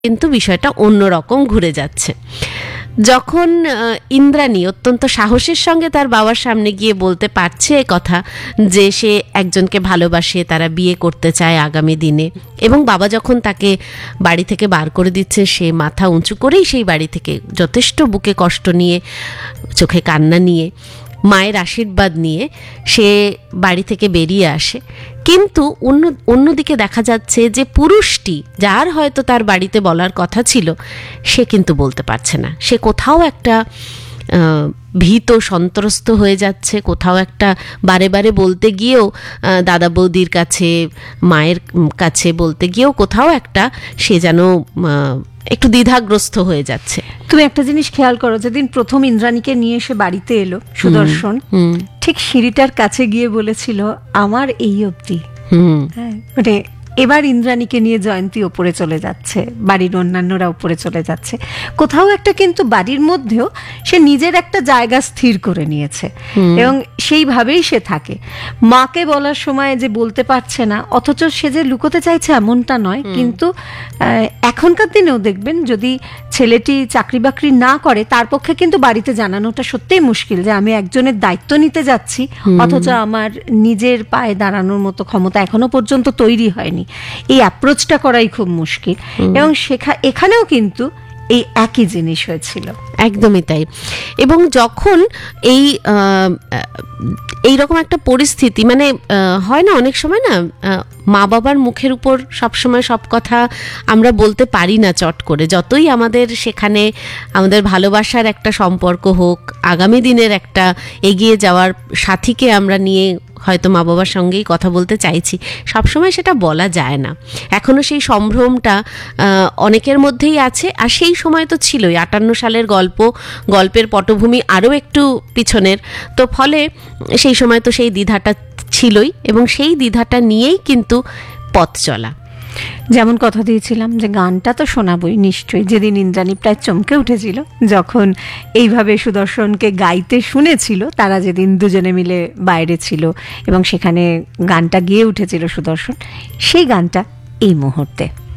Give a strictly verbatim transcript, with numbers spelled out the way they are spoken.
কিন্তু বিষয়টা অন্যরকম ঘুরে যাচ্ছে। যখন ইন্দ্রাণী অত্যন্ত সাহসের সঙ্গে তার বাবার সামনে গিয়ে বলতে পারছে কথা যে সে একজনকে ভালোবাসে, তারা বিয়ে করতে চায় আগামী দিনে, এবং বাবা যখন তাকে বাড়ি থেকে বার করে দিচ্ছে সে মাথা উঁচু করেই সেই বাড়ি থেকে যথেষ্ট বুকে কষ্ট নিয়ে, চোখে কান্না নিয়ে, মায়ের আশীর্বাদ নিয়ে সে বাড়ি থেকে বেরিয়ে আসে। কিন্তু অন্য অন্যদিকে দেখা যাচ্ছে যে পুরুষটি, যার হয়তো তার বাড়িতে বলার কথা ছিল, সে কিন্তু বলতে পারছে না। সে কোথাও একটা ভীত সন্ত্রস্ত হয়ে যাচ্ছে, কোথাও একটা বারে বারে বলতে গিয়েও, দাদা বৌদির কাছে, মায়ের কাছে বলতে গিয়েও কোথাও একটা সে যেন একটু দ্বিধাগ্রস্ত হয়ে যাচ্ছে। তুমি একটা জিনিস খেয়াল করো, যেদিন প্রথম ইন্দ্রাণীকে নিয়ে এসে বাড়িতে এলো সুদর্শন, ঠিক সিঁড়িটার কাছে গিয়ে বলেছিল আমার এই অবধি। হ্যাঁ, মানে এবার ইন্দ্রাণীকে নিয়ে জয়ন্তী ওপরে চলে যাচ্ছে, বাড়ির অন্যান্যরা ওপরে চলে যাচ্ছে। কোথাও একটা কিন্তু বাড়ির মধ্যেও সে নিজের একটা জায়গা স্থির করে নিয়েছে এবং সেইভাবেই সে থাকে। মাকে বলার সময় যে বলতে পারছে না, অথচ সে যে লুকোতে চাইছে এমনটা নয়। কিন্তু এখনকার দিনেও দেখবেন, যদি ছেলেটি চাকরি বাকরি না করে, তার পক্ষে কিন্তু বাড়িতে জানানোটা সত্যিই মুশকিল যে আমি একজনের দায়িত্ব নিতে যাচ্ছি, অথচ আমার নিজের পায়ে দাঁড়ানোর মতো ক্ষমতা এখনো পর্যন্ত তৈরি হয়নি। এই অ্যাপ্রোচটা করাই খুব মুশকিল। এবং সেখা এখানেও কিন্তু এই একই জিনিস হয়েছিল। একদমই তাই। এবং যখন এই এইরকম একটা পরিস্থিতি, মানে হয় না অনেক সময় না, মা বাবার মুখের উপর সবসময় সব কথা আমরা বলতে পারি না চট করে, যতই আমাদের সেখানে আমাদের ভালোবাসার একটা সম্পর্ক হোক, আগামী দিনের একটা এগিয়ে যাওয়ার সাথীকে আমরা নিয়ে হয়তো মা বাবার সঙ্গেই কথা বলতে চাইছি, সবসময় সেটা বলা যায় না। এখনও সেই সম্ভ্রমটা অনেকের মধ্যেই আছে। আর সেই সময় তো ছিলই, আটান্ন সালের গল্প, গল্পের পটভূমি আরও একটু পিছনের, তো ফলে সেই সময় তো সেই দ্বিধাটা ছিলই, এবং সেই দ্বিধাটা নিয়েই কিন্তু পথ চলা। যেমন কথা দিয়েছিলাম যে গানটা তো শোনাবই নিশ্চয়ই। যেদিন ইন্দ্রাণী প্রায় চমকে উঠেছিল যখন এইভাবে সুদর্শনকে গাইতে শুনেছিল, তারা যেদিন দুজনে মিলে বাইরে ছিল এবং সেখানে গানটা গেয়ে উঠেছিল সুদর্শন, সেই গানটা এই মুহূর্তে।